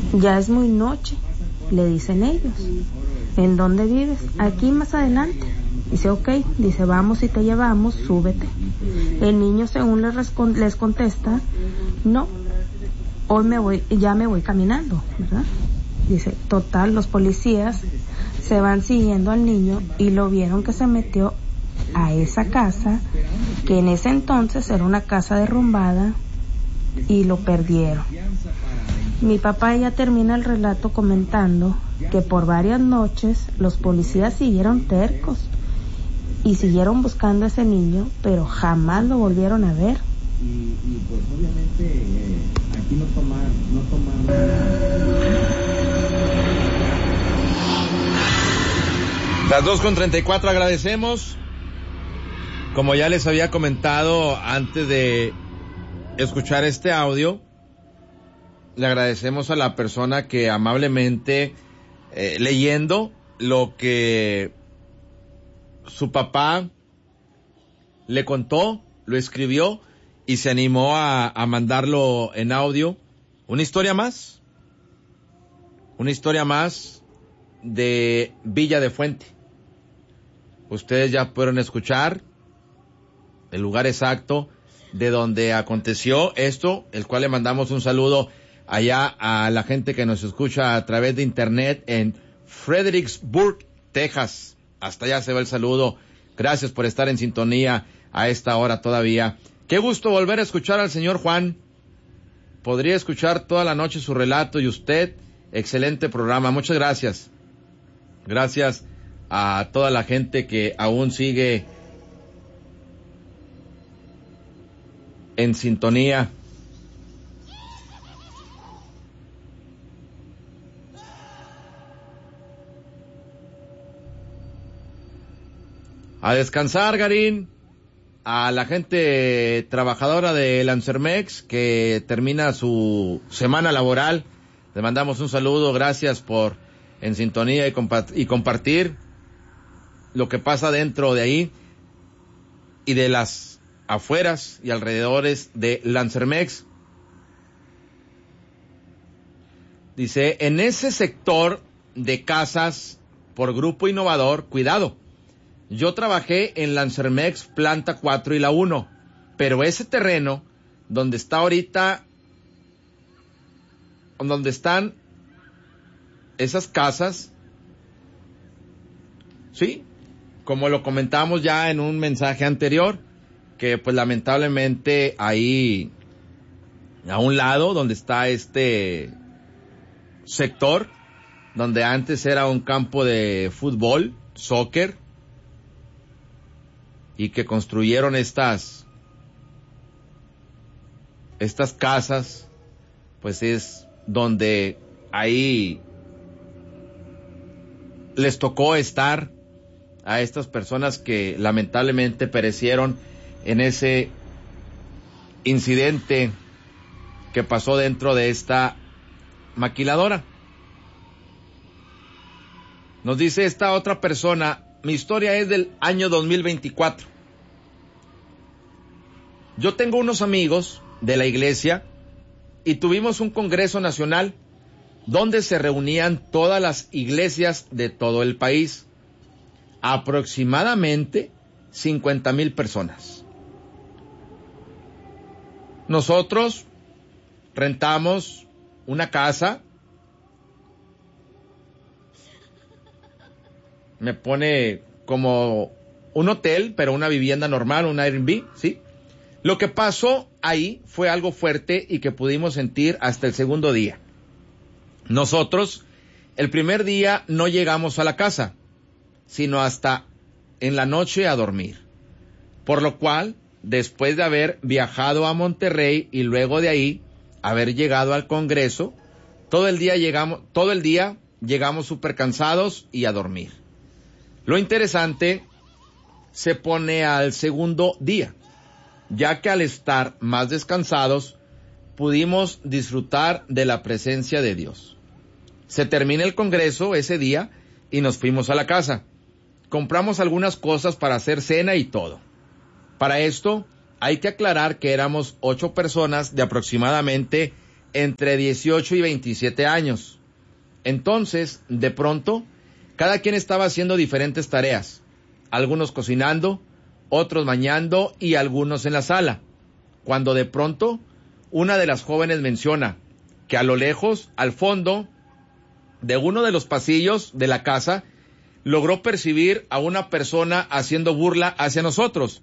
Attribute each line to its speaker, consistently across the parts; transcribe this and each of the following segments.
Speaker 1: Ya es muy noche, le dicen ellos. ¿En dónde vives? Aquí más adelante. Dice, ok. Dice, vamos y te llevamos, súbete. El niño según les contesta, no, hoy ya me voy caminando, ¿verdad? Dice, total, los policías se van siguiendo al niño y lo vieron que se metió a esa casa, que en ese entonces era una casa derrumbada, y lo perdieron. Mi papá ya termina el relato comentando que por varias noches los policías siguieron tercos y siguieron buscando a ese niño, pero jamás lo volvieron a ver.
Speaker 2: Y pues obviamente aquí no tomar
Speaker 3: Las 2:34, agradecemos. Como ya les había comentado antes de escuchar este audio, le agradecemos a la persona que amablemente, leyendo lo que su papá le contó, lo escribió y se animó a mandarlo en audio. Una historia más de Villa de Fuente. Ustedes ya pudieron escuchar el lugar exacto de donde aconteció esto, el cual le mandamos un saludo allá a la gente que nos escucha a través de internet en Fredericksburg, Texas. Hasta allá se va el saludo. Gracias por estar en sintonía a esta hora todavía. Qué gusto volver a escuchar al señor Juan. Podría escuchar toda la noche su relato y usted, excelente programa. Muchas gracias. Gracias a toda la gente que aún sigue en sintonía. A descansar, Garín. A la gente trabajadora de Lancermex que termina su semana laboral, le mandamos un saludo. Gracias por en sintonía y compartir lo que pasa dentro de ahí y de las afueras y alrededores de Lancermex. Dice, en ese sector de casas por Grupo Innovador, cuidado. Yo trabajé en Lancermex Planta 4 y la 1, pero ese terreno donde está ahorita, donde están esas casas, sí, como lo comentamos ya en un mensaje anterior, que pues lamentablemente ahí a un lado donde está este sector, donde antes era un campo de fútbol, soccer, y que construyeron estas casas, pues es donde ahí les tocó estar a estas personas que lamentablemente perecieron en ese incidente que pasó dentro de esta maquiladora. Nos dice esta otra persona, mi historia es del año 2024. Yo tengo unos amigos de la iglesia y tuvimos un congreso nacional donde se reunían todas las iglesias de todo el país. Aproximadamente 50,000 personas. Nosotros rentamos una casa. Me pone como un hotel, pero una vivienda normal, un Airbnb, ¿sí? Lo que pasó ahí fue algo fuerte y que pudimos sentir hasta el segundo día. Nosotros, el primer día no llegamos a la casa, sino hasta en la noche a dormir. Por lo cual, después de haber viajado a Monterrey y luego de ahí haber llegado al Congreso, todo el día llegamos súper cansados y a dormir. Lo interesante se pone al segundo día, ya que al estar más descansados, pudimos disfrutar de la presencia de Dios. Se termina el Congreso ese día y nos fuimos a la casa. Compramos algunas cosas para hacer cena y todo. Para esto, hay que aclarar que éramos 8 personas de aproximadamente entre 18 y 27 años. Entonces, de pronto, cada quien estaba haciendo diferentes tareas, algunos cocinando, otros bañando y algunos en la sala, cuando de pronto una de las jóvenes menciona que a lo lejos, al fondo de uno de los pasillos de la casa, logró percibir a una persona haciendo burla hacia nosotros.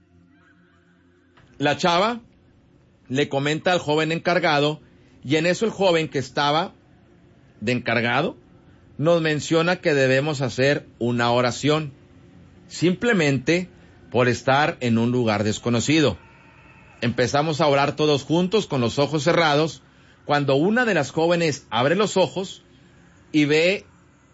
Speaker 3: La chava le comenta al joven encargado, y en eso el joven que estaba de encargado nos menciona que debemos hacer una oración, simplemente por estar en un lugar desconocido. Empezamos a orar todos juntos con los ojos cerrados, cuando una de las jóvenes abre los ojos y ve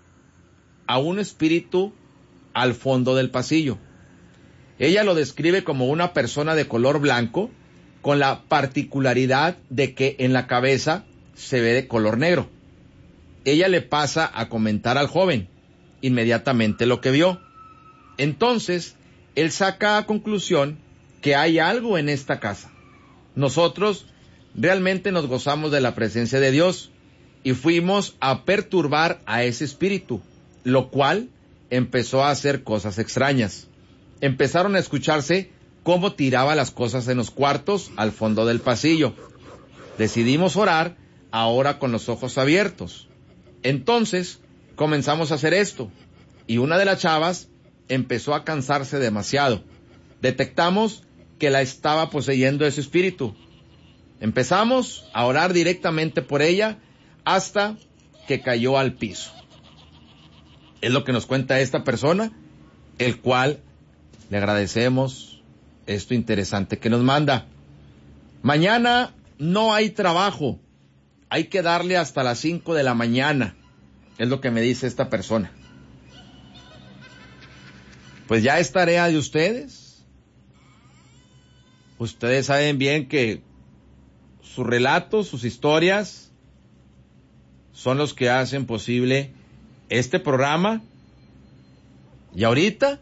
Speaker 3: a un espíritu al fondo del pasillo. Ella lo describe como una persona de color blanco, con la particularidad de que en la cabeza se ve de color negro. Ella le pasa a comentar al joven inmediatamente lo que vio. Entonces, él saca a conclusión que hay algo en esta casa. Nosotros realmente nos gozamos de la presencia de Dios y fuimos a perturbar a ese espíritu, lo cual empezó a hacer cosas extrañas. Empezaron a escucharse cómo tiraba las cosas en los cuartos al fondo del pasillo. Decidimos orar ahora con los ojos abiertos. Entonces comenzamos a hacer esto y una de las chavas empezó a cansarse demasiado. Detectamos que la estaba poseyendo ese espíritu. Empezamos a orar directamente por ella hasta que cayó al piso. Es lo que nos cuenta esta persona, el cual le agradecemos esto interesante que nos manda. Mañana no hay trabajo, hay que darle hasta las 5 de la mañana, es lo que me dice esta persona. Pues ya es tarea de ustedes. Ustedes saben bien que sus relatos, sus historias, son los que hacen posible este programa. Y ahorita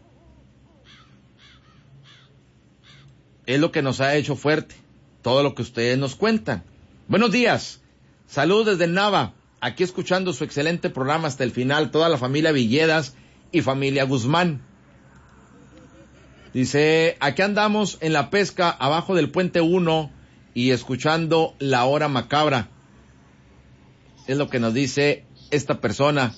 Speaker 3: es lo que nos ha hecho fuerte, todo lo que ustedes nos cuentan. Buenos días, saludos desde Nava, aquí escuchando su excelente programa hasta el final, toda la familia Villedas y familia Guzmán. Dice, aquí andamos en la pesca abajo del puente 1 y escuchando la hora macabra. Es lo que nos dice esta persona.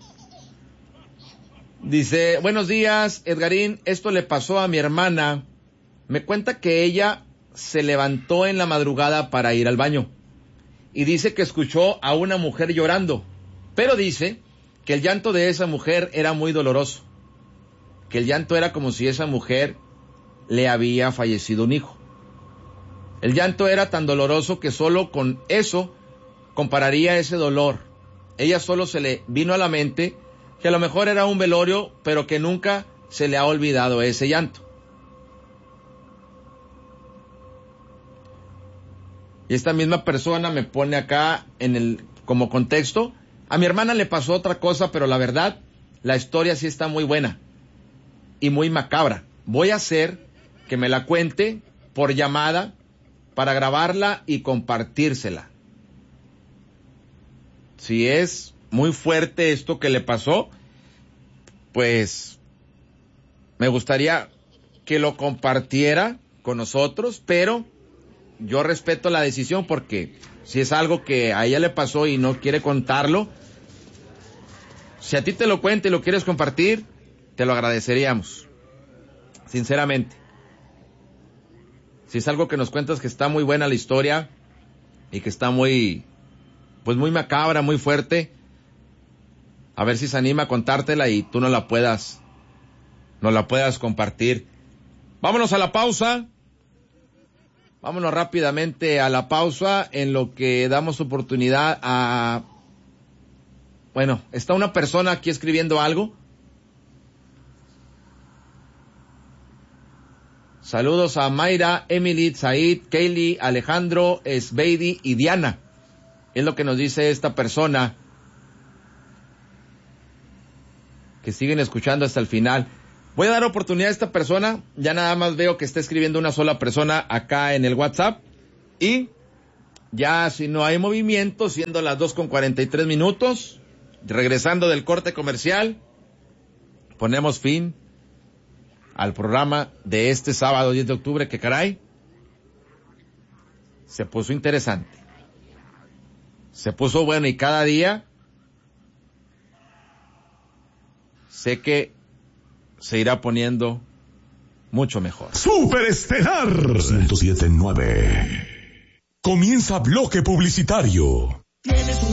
Speaker 3: Dice, buenos días, Edgarín, esto le pasó a mi hermana. Me cuenta que ella se levantó en la madrugada para ir al baño y dice que escuchó a una mujer llorando, pero dice que el llanto de esa mujer era muy doloroso, que el llanto era como si esa mujer le había fallecido un hijo. El llanto era tan doloroso que solo con eso compararía ese dolor. Ella solo se le vino a la mente que a lo mejor era un velorio, pero que nunca se le ha olvidado ese llanto. Y esta misma persona me pone acá como contexto, a mi hermana le pasó otra cosa, pero la verdad, la historia sí está muy buena y muy macabra. Voy a hacer que me la cuente por llamada para grabarla y compartírsela. Si es muy fuerte esto que le pasó, pues me gustaría que lo compartiera con nosotros, pero yo respeto la decisión porque si es algo que a ella le pasó y no quiere contarlo, si a ti te lo cuenta y lo quieres compartir, te lo agradeceríamos, sinceramente. Si es algo que nos cuentas que está muy buena la historia y que está muy macabra, muy fuerte, a ver si se anima a contártela y tú no la puedas compartir. Vámonos a la pausa. Vámonos rápidamente a la pausa en lo que damos oportunidad a... Bueno, está una persona aquí escribiendo algo. Saludos a Mayra, Emily, Said, Kaylee, Alejandro, Esbeidi y Diana. Es lo que nos dice esta persona. Que siguen escuchando hasta el final. Voy a dar oportunidad a esta persona, ya nada más veo que está escribiendo una sola persona acá en el WhatsApp y Ya si no hay movimiento, siendo las 2:43, regresando del corte comercial, ponemos fin al programa de este sábado 10 de octubre, que caray, se puso interesante. Se puso bueno y cada día sé que se irá poniendo mucho mejor.
Speaker 4: Superestelar 107.9. Comienza bloque publicitario.
Speaker 5: Tienes un